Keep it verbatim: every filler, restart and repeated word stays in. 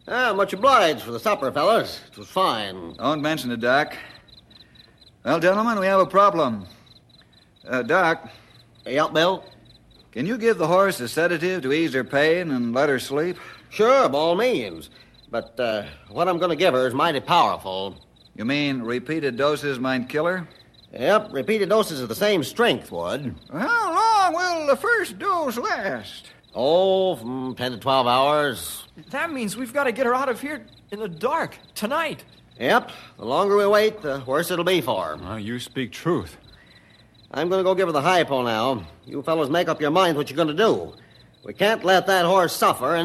Ah, much obliged for the supper, fellas. It was fine. Don't mention it, Doc. Well, gentlemen, we have a problem. Uh, Doc. Yep, Bill? Can you give the horse a sedative to ease her pain and let her sleep? Sure, by all means. But uh, what I'm going to give her is mighty powerful. You mean repeated doses might kill her? Yep, repeated doses of the same strength would. How long will the first dose last? Oh, from ten to twelve hours. That means we've got to get her out of here in the dark, tonight. Yep, the longer we wait, the worse it'll be for her. Well, you speak truth. I'm going to go give her the hypo now. You fellows make up your mind what you're going to do. We can't let that horse suffer, and